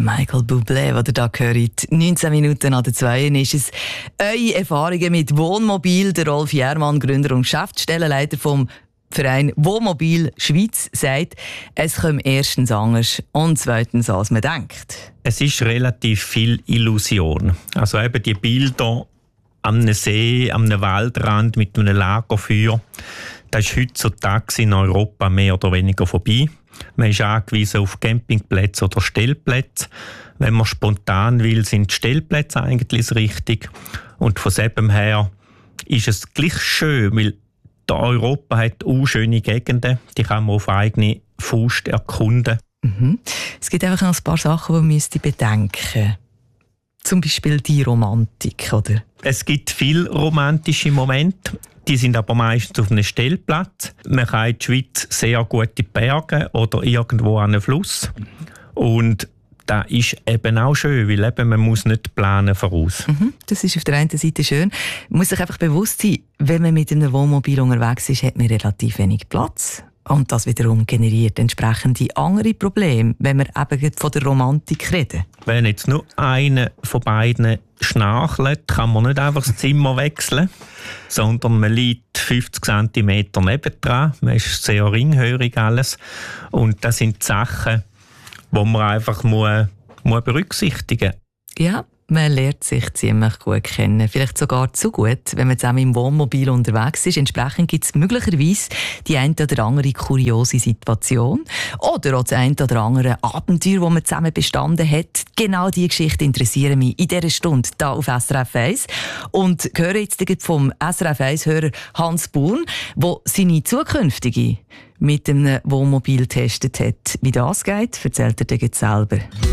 Michael Bublé, den ihr da hört. 19 Minuten an der 2 ist es. Eure Erfahrungen mit Wohnmobil. Der Rolf Jährmann, Gründer und Geschäftsstellenleiter vom Verein Wohnmobil Schweiz, sagt, es kommt erstens anders und zweitens, als man denkt. Es ist relativ viel Illusion. Also eben die Bilder am See, am Waldrand mit einem Lagerfeuer, das ist heutzutage in Europa mehr oder weniger vorbei. Man ist angewiesen auf Campingplätze oder Stellplätze. Wenn man spontan will, sind die Stellplätze eigentlich das Richtige. Und von dem her ist es gleich schön, weil Europa hat auch schöne Gegenden, die kann man auf eigene Faust erkunden. Es gibt einfach noch ein paar Sachen, die man bedenken müsste. Zum Beispiel die Romantik, oder? Es gibt viele romantische Momente, die sind aber meistens auf einem Stellplatz. Man kann in der Schweiz sehr gut in die Berge oder irgendwo an einen Fluss. Und das ist eben auch schön, weil eben man muss nicht planen voraus. Das ist auf der einen Seite schön. Man muss sich einfach bewusst sein, wenn man mit einem Wohnmobil unterwegs ist, hat man relativ wenig Platz. Und das wiederum generiert entsprechende andere Probleme, wenn wir eben von der Romantik reden. Wenn jetzt nur einer von beiden schnarchelt, kann man nicht einfach das Zimmer wechseln, sondern man liegt 50 cm nebendran. Man ist sehr ringhörig alles. Und das sind die Sachen, die man einfach berücksichtigen muss. Ja, man lernt sich ziemlich gut kennen. Vielleicht sogar zu gut, wenn man zusammen im Wohnmobil unterwegs ist. Entsprechend gibt es möglicherweise die eine oder andere kuriose Situation. Oder auch das eine oder andere Abenteuer, das man zusammen bestanden hat. Genau diese Geschichte interessieren mich in dieser Stunde hier auf SRF 1. Und höre jetzt vom SRF 1-Hörer Hans Buhn, der seine zukünftige mit einem Wohnmobil getestet hat. Wie das geht, erzählt er dir selber.